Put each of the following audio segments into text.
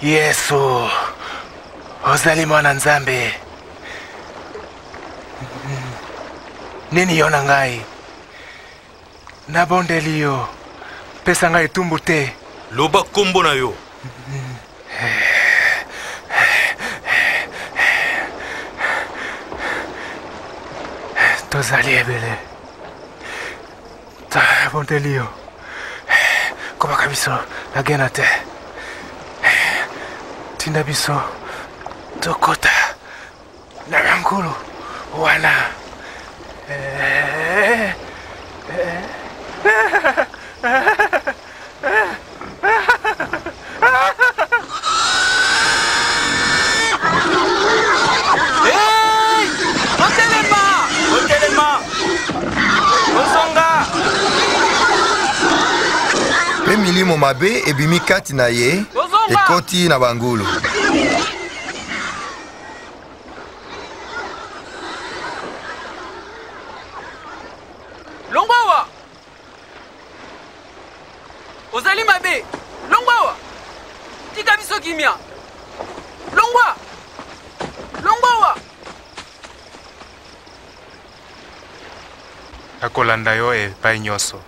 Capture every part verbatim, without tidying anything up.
Yesu, ozali mwana Nzambe. Nini yona ngai? Nabondeli yo, pesa ngai tumbu te. Loba kombo na yo. Tozali ebele. Nabondeli yo. Komaka biso, nagena te. Tinda biso, tokota. Nagangulu, wana. Eh, eh. Hey! Montelema! Montelema! Osonga! Pe milimo mabe ebimi kati na ye ekoti na bangulu. Longwawa! Ozali mabe! Longwawa! Tika biso kimia! Longwa! Longwawa! Nakolanda yo epai nyonso.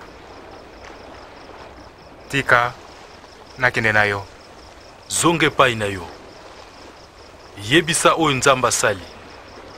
Tika nakende na yo. Zonge pai na yo. Yebisa oyo Nzambe asali.